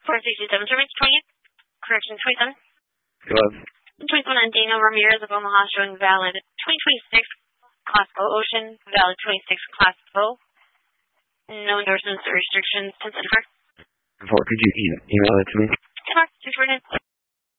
467 Service 20th. Correction 27. Go ahead. 21 on Daniel Ramirez of Omaha showing valid 2026 Class O Ocean, valid 26 Class O. No endorsements or restrictions. 10 Could you email it to me?